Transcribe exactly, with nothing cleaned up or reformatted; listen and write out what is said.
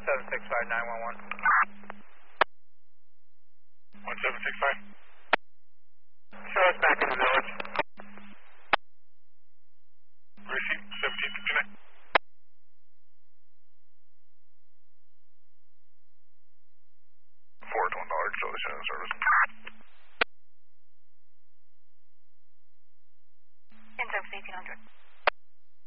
seven six five nine one one. one seven six five. Show us back in the village. Receive seventeen fifty-nine. Four to one dollar, show the shadow service. Index eighteen hundred.